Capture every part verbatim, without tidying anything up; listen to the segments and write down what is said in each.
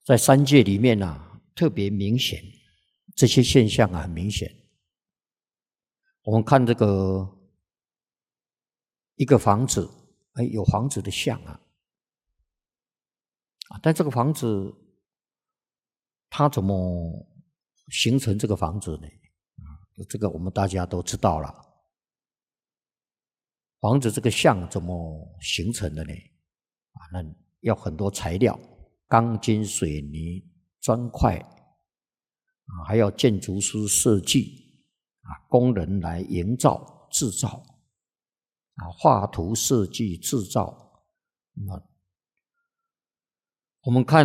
在三界里面啊，特别明显，这些现象啊很明显。我们看这个一个房子，哎，有房子的像啊，啊，但这个房子它怎么形成这个房子呢？啊，这个我们大家都知道了。房子这个像怎么形成的呢？啊，那要很多材料，钢筋、水泥、砖块，啊，还要建筑师设计，啊，工人来营造、制造，啊，画图设计、制造。那我们看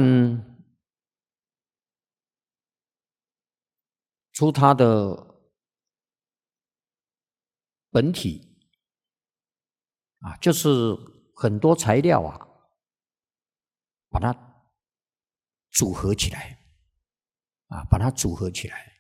出它的本体。啊，就是很多材料啊，把它组合起来，啊，把它组合起来，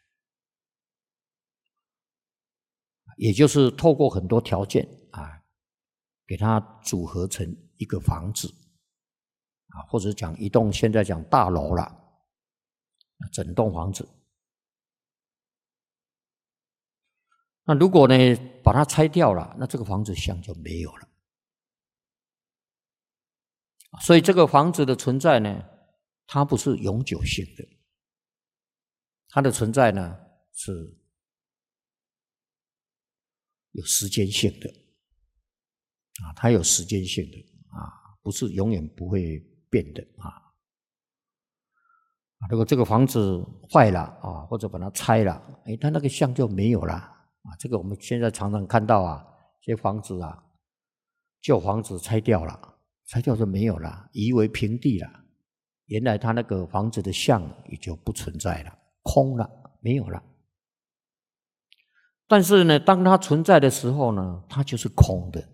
也就是透过很多条件啊，给它组合成一个房子，啊，或者讲一栋现在讲大楼了，整栋房子。那如果呢，把它拆掉了，那这个房子像就没有了。所以这个房子的存在呢，它不是永久性的，它的存在呢是有时间性的，啊，它有时间性的啊，不是永远不会变的啊。如果这个房子坏了啊，或者把它拆了，哎，它那个像就没有了啊。这个我们现在常常看到啊，这些房子啊，旧房子拆掉了。拆掉就没有了，夷为平地了。原来他那个房子的像也就不存在了，空了，没有了。但是呢，当它存在的时候呢，它就是空的。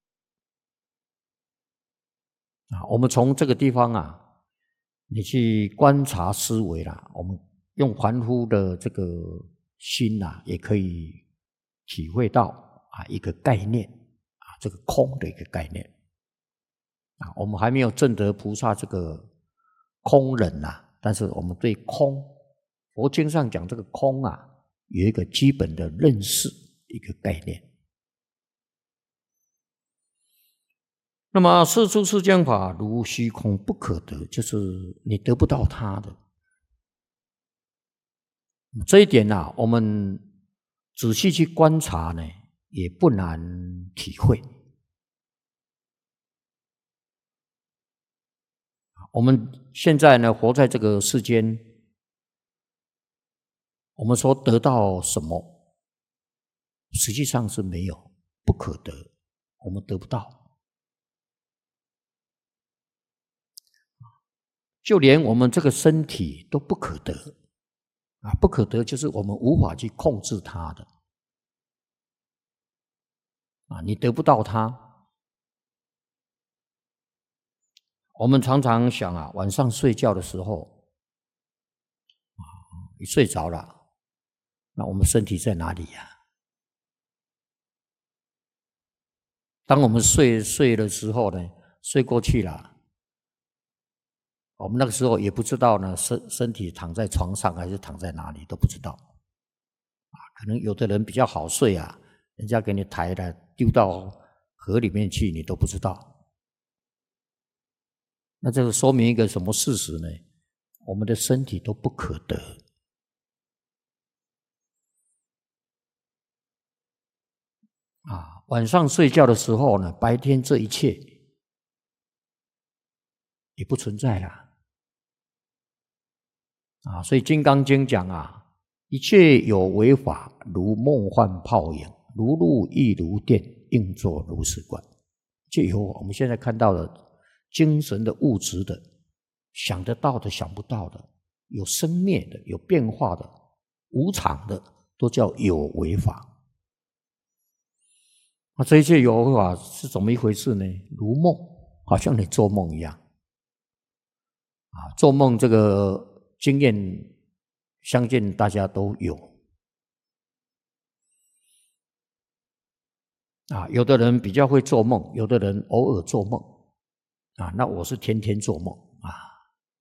啊，我们从这个地方啊，你去观察思维啦，我们用凡夫的这个心啊，也可以体会到啊一个概念啊，这个空的一个概念。啊，我们还没有证得菩萨这个空人呐、啊，但是我们对空，佛经上讲这个空啊，有一个基本的认识，一个概念。那么世出世间法如虚空不可得，就是你得不到它的。这一点啊，我们仔细去观察呢，也不难体会。我们现在呢，活在这个世间，我们说得到什么，实际上是没有，不可得，我们得不到。就连我们这个身体都不可得啊，不可得就是我们无法去控制它的啊，你得不到它。我们常常想啊，晚上睡觉的时候，啊，你睡着了，那我们身体在哪里呀？当我们睡睡的时候呢，睡过去了，我们那个时候也不知道呢，身身体躺在床上还是躺在哪里都不知道，啊，可能有的人比较好睡啊，人家给你抬了丢到河里面去，你都不知道。那这个说明一个什么事实呢？我们的身体都不可得。啊，晚上睡觉的时候呢，白天这一切也不存在了。啊，所以《金刚经》讲啊，一切有为法，如梦幻泡影，如露亦如电，应作如是观。就有我们现在看到的精神的、物质的，想得到的、想不到的，有生灭的、有变化的、无常的，都叫有为法。那这一切有为法是怎么一回事呢？如梦，好像你做梦一样。啊，做梦这个经验，相信大家都有。啊，有的人比较会做梦，有的人偶尔做梦。啊，那我是天天做梦。